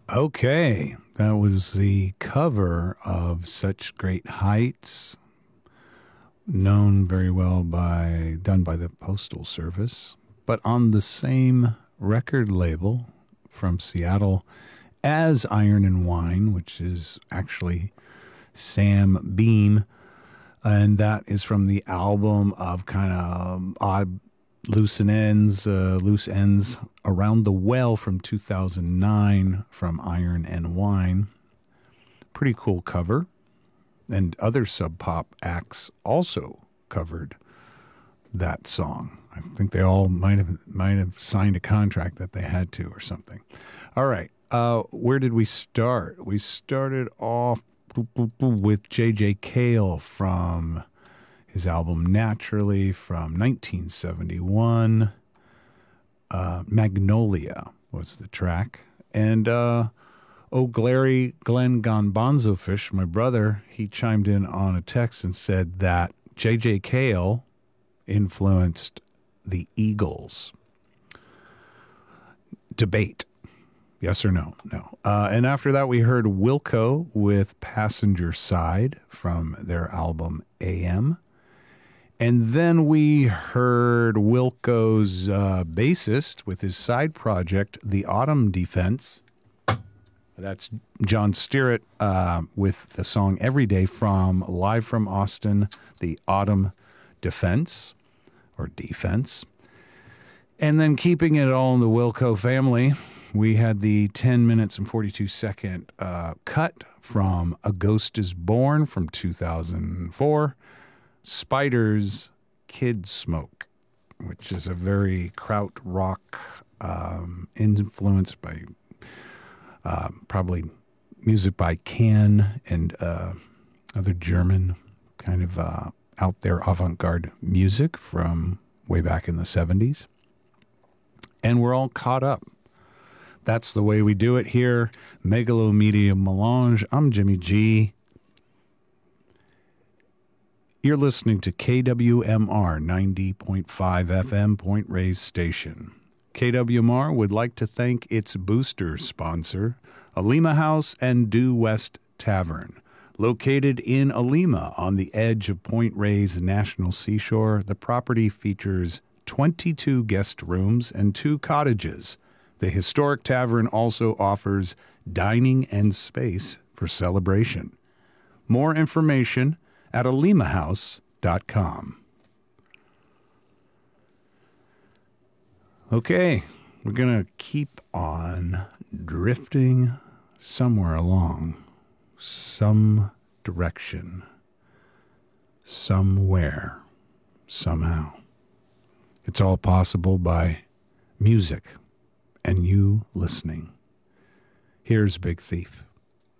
Okay, that was the cover of Such Great Heights, known very well done by the Postal Service, but on the same record label from Seattle as Iron and Wine, which is actually Sam Beam, and that is from the album of kind of odd loose ends Around the Well from 2009 from Iron and Wine. Pretty cool cover. And other Sub Pop acts also covered that song. I think they all might have signed a contract that they had to or something. All right. Where did we start? We started off with J.J. Cale from his album Naturally from 1971. Magnolia was the track. And Glenn Gonbonzofish, my brother, he chimed in on a text and said that J.J. Cale influenced the Eagles. Debate. Yes or no? No. And after that, we heard Wilco with Passenger Side from their album AM. And then we heard Wilco's bassist with his side project, The Autumn Defense. That's John Stearett with the song Every Day from Live from Austin, The Autumn Defense, or Defense. And then keeping it all in the Wilco family, we had the 10 minutes and 42-second cut from A Ghost is Born from 2004, Spiders, Kid Smoke, which is a very krautrock influenced by probably music by Can and other German kind of out there avant-garde music from way back in the 70s. And we're all caught up. That's the way we do it here. Megalomedia Melange. I'm Jimmy G. You're listening to KWMR 90.5 FM Point Reyes Station. KWMR would like to thank its booster sponsor, Alima House and Due West Tavern. Located in Alima on the edge of Point Reyes National Seashore, the property features 22 guest rooms and 2 cottages. The historic tavern also offers dining and space for celebration. More information at alimahouse.com. Okay, we're going to keep on drifting somewhere along, some direction, somewhere, somehow. It's all possible by music and you listening. Here's Big Thief.